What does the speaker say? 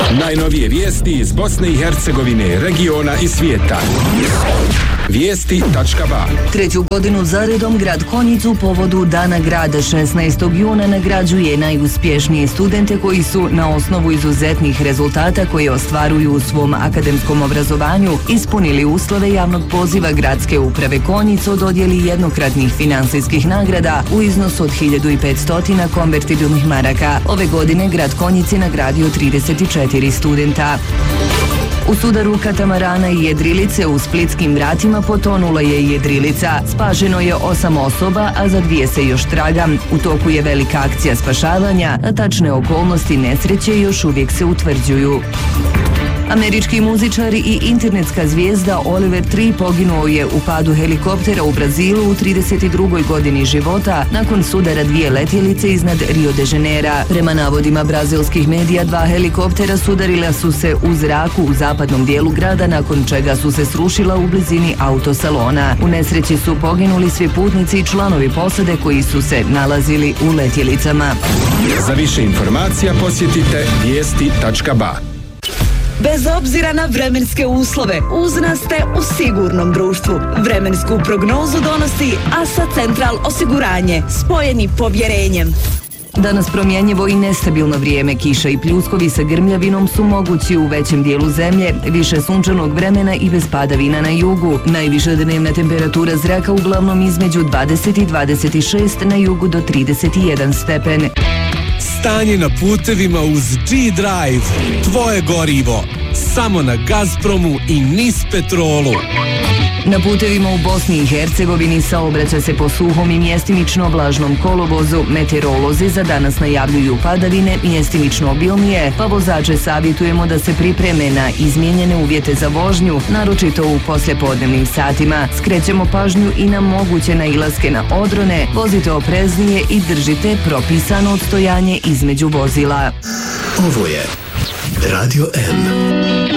Najnovije vijesti iz Bosne i Hercegovine, regiona i svijeta. Vijesti.ba. Treću godinu zaredom grad Konjic u povodu Dana grada 16. juna nagrađuje najuspješnije studente koji su na osnovu izuzetnih rezultata koje ostvaruju u svom akademskom obrazovanju ispunili uslove javnog poziva Gradske uprave Konjic o dodjeli jednokratnih finansijskih nagrada u iznosu od 1500 konvertibilnih maraka. Ove godine grad Konjic je nagradio 34 studenta. U sudaru katamarana i jedrilice u Splitskim vratima potonula je jedrilica. Spašeno je 8 osoba, a za 2 se još traga. U toku je velika akcija spašavanja, a tačne okolnosti nesreće još uvijek se utvrđuju. Američki muzičar i internetska zvijezda Oliver Tree poginuo je u padu helikoptera u Brazilu u 32. godini života nakon sudara 2 letjelice iznad Rio de Janeira. Prema navodima brazilskih medija, 2 helikoptera sudarila su se u zraku u zapadnom dijelu grada, nakon čega su se srušila u blizini autosalona. U nesreći su poginuli svi putnici i članovi posade koji su se nalazili u letjelicama. Za više informacija posjetite vijesti.ba. Bez obzira na vremenske uslove, uz nas ste u sigurnom društvu. Vremensku prognozu donosi ASA Central osiguranje, spojeni povjerenjem. Danas promjenjivo i nestabilno vrijeme, kiša i pljuskovi sa grmljavinom su mogući u većem dijelu zemlje, više sunčanog vremena i bez padavina na jugu. Najviša dnevna temperatura zraka uglavnom između 20 i 26, na jugu do 31 stepen. Stanje na putevima uz G-Drive, tvoje gorivo, samo na Gazpromu i NIS Petrolu. Na putevima u Bosni i Hercegovini saobraća se po suhom i mjestimično vlažnom kolovozu. Meteorolozi za danas najavljuju padavine, mjestimično obilnije, pa vozače savjetujemo da se pripreme na izmijenjene uvjete za vožnju, naročito u poslijepodnevnim satima. Skrećemo pažnju i na moguće nailaske na odrone, vozite opreznije i držite propisano odstojanje između vozila. Ovo je Radio N.